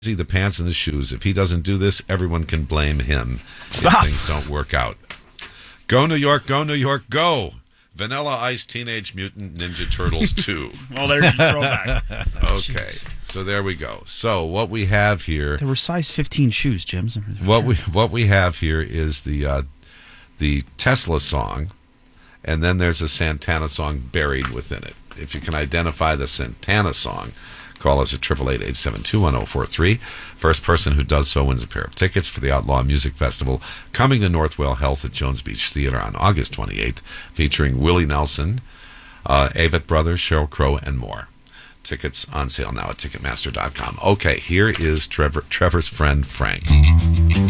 the pants and the shoes. If he doesn't do this, everyone can blame him Stop. if things don't work out. Go New York, go New York, go! Vanilla Ice Teenage Mutant Ninja Turtles 2. Well, there's your throwback. Okay, so there we go. So what we have here, There were size 15 shoes, Jim. what we have here is the Tesla song, and then there's a Santana song buried within it. If you can identify the Santana song, call us at 888-872-1043. First person who does so wins a pair of tickets for the Outlaw Music Festival coming to Northwell Health at Jones Beach Theater on August 28th, featuring Willie Nelson, Avett Brothers, Sheryl Crow, and more. Tickets on sale now at Ticketmaster.com. Okay, here is Trevor's friend Frank.